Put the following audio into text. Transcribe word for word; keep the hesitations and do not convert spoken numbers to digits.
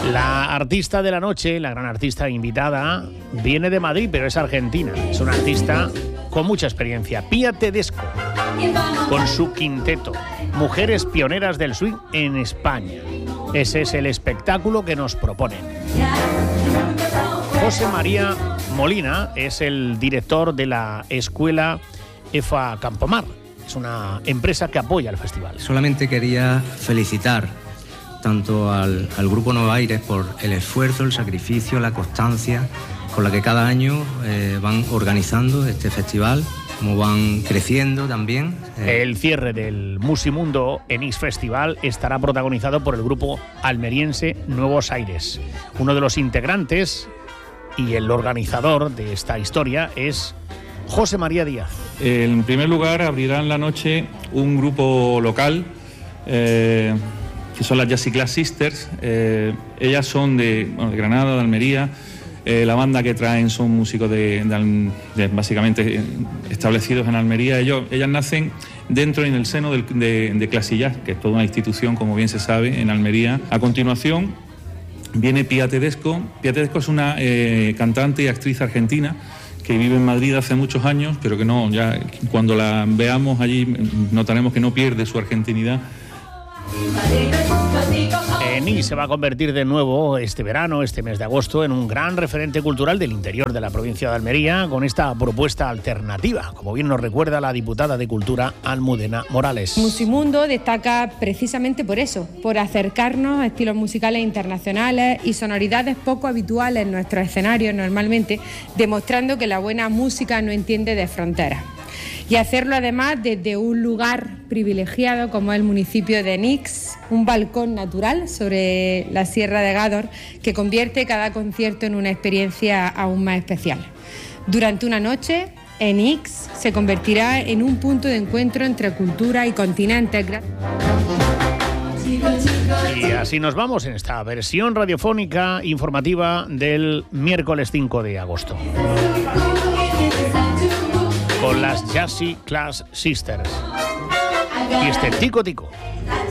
La artista de la noche, la gran artista invitada, viene de Madrid, pero es argentina. Es una artista con mucha experiencia. Pía Tedesco, con su quinteto. Mujeres pioneras del swing en España. Ese es el espectáculo que nos proponen. José María Molina es el director de la escuela EFA Campomar. Es una empresa que apoya el festival. Solamente quería felicitar tanto al, al Grupo Nueva Aires por el esfuerzo, el sacrificio, la constancia con la que cada año eh, van organizando este festival, como van creciendo también. Eh. El cierre del Musimundo Enix Festival estará protagonizado por el grupo almeriense Nuevos Aires. Uno de los integrantes y el organizador de esta historia es José María Díaz. En primer lugar, abrirán la noche un grupo local, eh, que son las Jazzy Class Sisters. Eh, ellas son de, bueno, de Granada, de Almería. Eh, la banda que traen son músicos de, de, de básicamente establecidos en Almería. Ellos, ellas nacen dentro y en el seno del, de, de Classy Jazz, que es toda una institución, como bien se sabe, en Almería. A continuación viene Pía Tedesco. Pía Tedesco es una eh, cantante y actriz argentina que vive en Madrid hace muchos años, pero que no, ya cuando la veamos allí notaremos que no pierde su argentinidad. Enix se va a convertir de nuevo este verano, este mes de agosto, en un gran referente cultural del interior de la provincia de Almería, con esta propuesta alternativa, como bien nos recuerda la diputada de Cultura Almudena Morales. Musimundo destaca precisamente por eso, por acercarnos a estilos musicales internacionales y sonoridades poco habituales en nuestros escenarios normalmente, demostrando que la buena música no entiende de fronteras. Y hacerlo además desde un lugar privilegiado como es el municipio de Enix, un balcón natural sobre la Sierra de Gádor que convierte cada concierto en una experiencia aún más especial. Durante una noche, Enix se convertirá en un punto de encuentro entre cultura y continentes. Y así nos vamos en esta versión radiofónica informativa del miércoles cinco de agosto. Con las Jazzy Class Sisters y este Tico Tico.